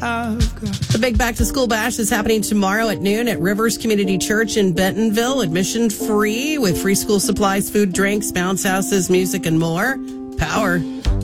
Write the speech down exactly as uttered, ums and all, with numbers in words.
The big back-to-school bash is happening tomorrow at noon at Rivers Community Church in Bentonville. Admission free with free school supplies, food, drinks, bounce houses, music, and more. Power